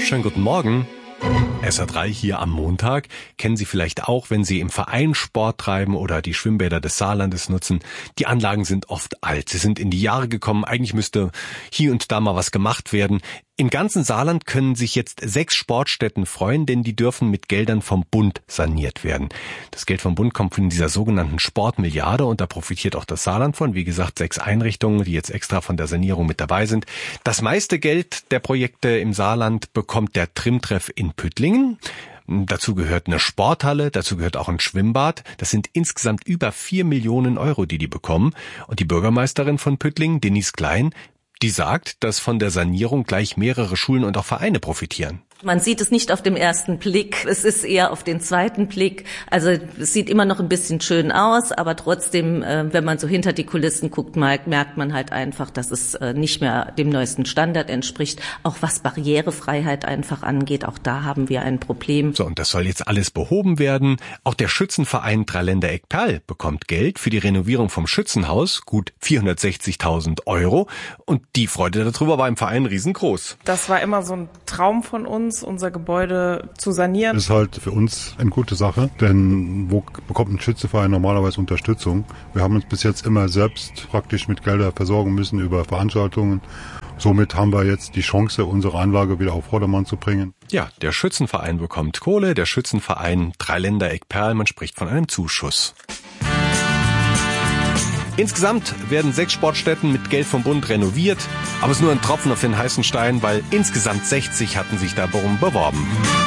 Schönen guten Morgen. SR3 hier am Montag kennen Sie vielleicht auch, wenn Sie im Verein Sport treiben oder die Schwimmbäder des Saarlandes nutzen. Die Anlagen sind oft alt, sie sind in die Jahre gekommen, eigentlich müsste hier und da mal was gemacht werden. Im ganzen Saarland können sich jetzt 6 Sportstätten freuen, denn die dürfen mit Geldern vom Bund saniert werden. Das Geld vom Bund kommt von dieser sogenannten Sportmilliarde und da profitiert auch das Saarland von. Wie gesagt, 6 Einrichtungen, die jetzt extra von der Sanierung mit dabei sind. Das meiste Geld der Projekte im Saarland bekommt der Trimtreff in Püttlingen. Dazu gehört eine Sporthalle, dazu gehört auch ein Schwimmbad. Das sind insgesamt über 4 Millionen Euro, die bekommen. Und die Bürgermeisterin von Püttlingen, Denise Klein, die sagt, dass von der Sanierung gleich mehrere Schulen und auch Vereine profitieren. Man sieht es nicht auf dem ersten Blick, es ist eher auf den zweiten Blick. Also es sieht immer noch ein bisschen schön aus, aber trotzdem, wenn man so hinter die Kulissen guckt, merkt man halt einfach, dass es nicht mehr dem neuesten Standard entspricht. Auch was Barrierefreiheit einfach angeht, auch da haben wir ein Problem. So, und das soll jetzt alles behoben werden. Auch der Schützenverein Dreiländereck-Perl bekommt Geld für die Renovierung vom Schützenhaus, gut 460.000 Euro. Und die Freude darüber war im Verein riesengroß. Das war immer so ein Traum von uns, unser Gebäude zu sanieren. Das ist halt für uns eine gute Sache, denn wo bekommt ein Schützenverein normalerweise Unterstützung? Wir haben uns bis jetzt immer selbst praktisch mit Geldern versorgen müssen über Veranstaltungen. Somit haben wir jetzt die Chance, unsere Anlage wieder auf Vordermann zu bringen. Ja, der Schützenverein bekommt Kohle, der Schützenverein Dreiländereck-Perl, man spricht von einem Zuschuss. Insgesamt werden 6 Sportstätten mit Geld vom Bund renoviert, aber es ist nur ein Tropfen auf den heißen Stein, weil insgesamt 60 hatten sich darum beworben.